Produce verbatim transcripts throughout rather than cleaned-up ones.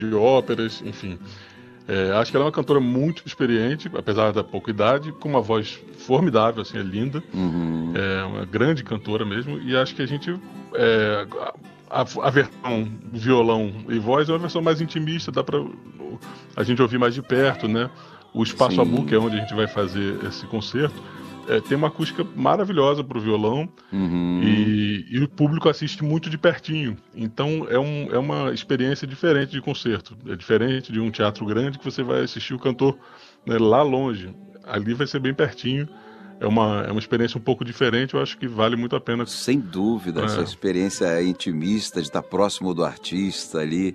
de óperas, enfim. É, acho que ela é uma cantora muito experiente, apesar da pouca idade, com uma voz formidável, assim, é linda. Uhum. É uma grande cantora mesmo, e acho que a gente... É, a, a versão violão e voz é uma versão mais intimista, dá pra a gente ouvir mais de perto, né? O Espaço Abu, que é Sim. onde a gente vai fazer esse concerto, é, tem uma acústica maravilhosa pro violão, Uhum. e, e o público assiste muito de pertinho. Então é, um, é uma experiência diferente de concerto. É diferente de um teatro grande que você vai assistir o cantor, né, lá longe. Ali vai ser bem pertinho. É uma, é uma experiência um pouco diferente, eu acho que vale muito a pena. Sem dúvida, essa É, experiência intimista de estar próximo do artista ali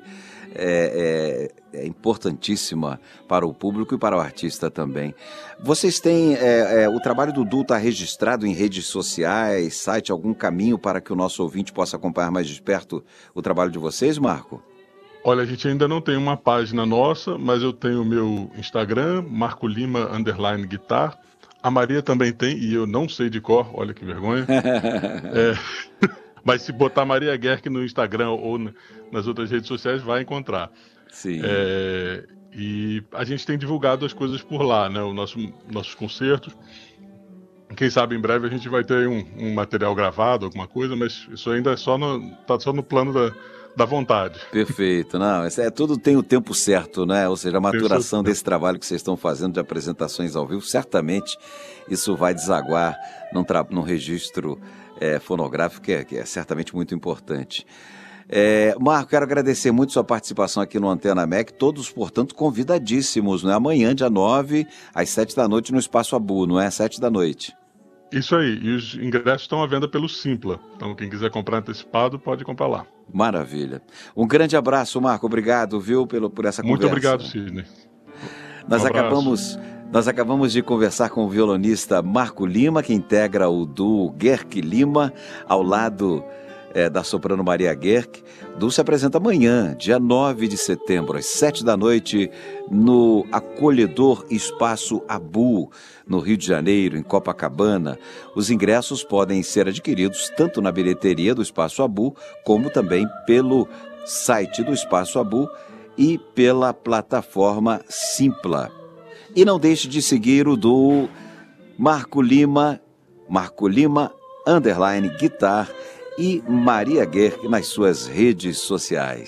é, é, é importantíssima para o público e para o artista também. Vocês têm, é, é, o trabalho do Du está registrado em redes sociais, site, algum caminho para que o nosso ouvinte possa acompanhar mais de perto o trabalho de vocês, Marco? olha, a gente ainda não tem uma página nossa, mas eu tenho o meu Instagram, Marco Lima underline guitar. A Maria também tem, e eu não sei de cor, olha que vergonha. É, mas se botar Maria Guerck no Instagram ou nas outras redes sociais, vai encontrar. Sim. É, e a gente tem divulgado as coisas por lá, né? Os nosso, nossos concertos. Quem sabe em breve a gente vai ter um, um material gravado, alguma coisa, mas isso ainda é só no, tá só no plano da, da vontade. Perfeito, não, isso é tudo tem o tempo certo, né? Ou seja, a Tem o seu maturação tempo. desse trabalho que vocês estão fazendo de apresentações ao vivo, certamente isso vai desaguar num, tra... num registro é, fonográfico que é, que é certamente muito importante. É, Marco, quero agradecer muito sua participação aqui no Antena M E C, todos, portanto, convidadíssimos, né? Amanhã, dia nove, às sete da noite, no Espaço Abu, não é? Sete da noite. Isso aí, e os ingressos estão à venda pelo Simpla, então quem quiser comprar antecipado pode comprar lá. Maravilha. Um grande abraço, Marco, obrigado, viu, pelo, por essa Muito obrigado, conversa. Sidney. Um Nós abraço. acabamos, nós acabamos de conversar com o violonista Marco Lima, que integra o duo Guerck Lima, ao lado é, da soprano Maria Guerck. O duo se apresenta amanhã, dia nove de setembro, às sete da noite, no acolhedor Espaço Abu, no Rio de Janeiro, em Copacabana. Os ingressos podem ser adquiridos tanto na bilheteria do Espaço Abu, como também pelo site do Espaço Abu e pela plataforma Simpla. E não deixe de seguir o do Marco Lima, Marco Lima, underline guitar, e Maria Guerck nas suas redes sociais.